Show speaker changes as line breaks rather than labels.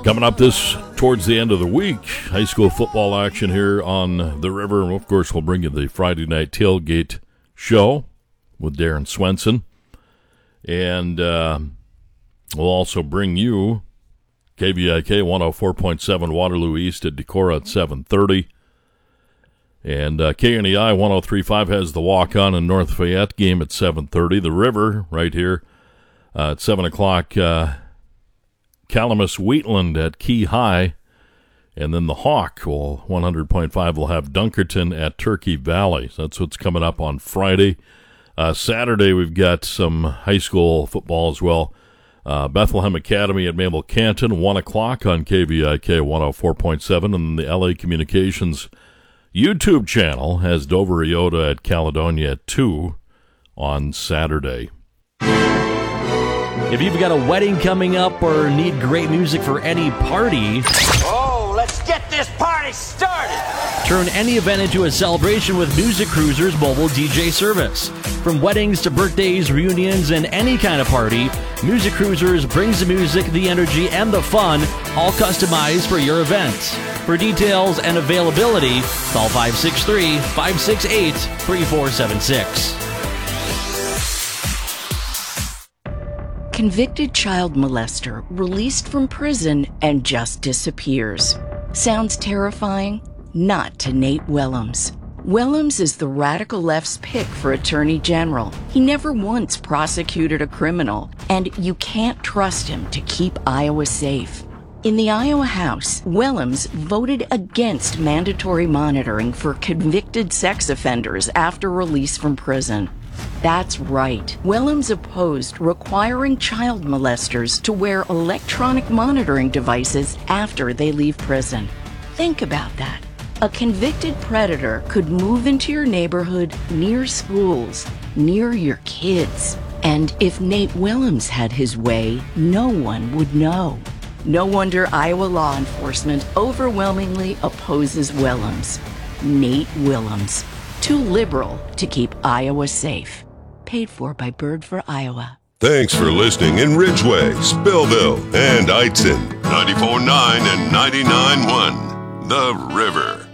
Coming up towards the end of the week, high school football action here on the River. And of course, we'll bring you the Friday night tailgate show with Darren Swenson. And we'll also bring you KVIK 104.7 Waterloo East at Decorah at 7:30. And KNEI 103.5 has the walk-on in North Fayette game at 7:30. The River right here at 7 o'clock. Calamus Wheatland at Key High. And then the Hawk, 100.5, will have Dunkerton at Turkey Valley. So that's what's coming up on Friday. Saturday, we've got some high school football as well. Bethlehem Academy at Mabel Canton, 1 o'clock on KVIK 104.7. And the LA Communications YouTube channel has Dover Iota at Caledonia at 2 on Saturday.
If you've got a wedding coming up or need great music for any party...
Oh, let's get this party started!
Turn any event into a celebration with Music Cruiser's mobile DJ service. From weddings to birthdays, reunions, and any kind of party, Music Cruisers brings the music, the energy, and the fun, all customized for your event. For details and availability, call 563-568-3476.
Convicted child molester released from prison and just disappears. Sounds terrifying? Not to Nate Willems. Willems is the radical left's pick for Attorney General. He never once prosecuted a criminal, and you can't trust him to keep Iowa safe. In the Iowa House, Willems voted against mandatory monitoring for convicted sex offenders after release from prison. That's right. Willems opposed requiring child molesters to wear electronic monitoring devices after they leave prison. Think about that. A convicted predator could move into your neighborhood, near schools, near your kids. And if Nate Willems had his way, no one would know. No wonder Iowa law enforcement overwhelmingly opposes Willems. Nate Willems. Too liberal to keep Iowa safe. Paid for by Bird for Iowa.
Thanks for listening in Ridgeway, Spillville, and Eitzen. 94.9 and 99.1. The River.